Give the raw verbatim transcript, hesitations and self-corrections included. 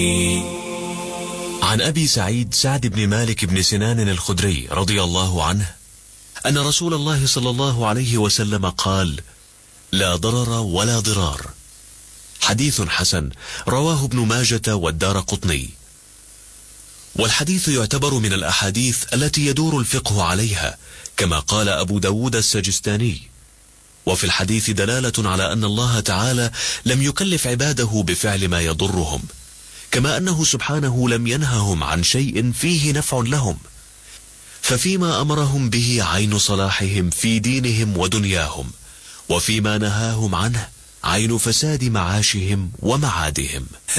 عن أبي سعيد سعد بن مالك بن سنان الخدري رضي الله عنه أن رسول الله صلى الله عليه وسلم قال: لا ضرر ولا ضرار. حديث حسن رواه ابن ماجة والدارقطني. والحديث يعتبر من الأحاديث التي يدور الفقه عليها، كما قال أبو داود السجستاني. وفي الحديث دلالة على أن الله تعالى لم يكلف عباده بفعل ما يضرهم، كما أنه سبحانه لم ينههم عن شيء فيه نفع لهم، ففيما أمرهم به عين صلاحهم في دينهم ودنياهم، وفيما نهاهم عنه عين فساد معاشهم ومعادهم.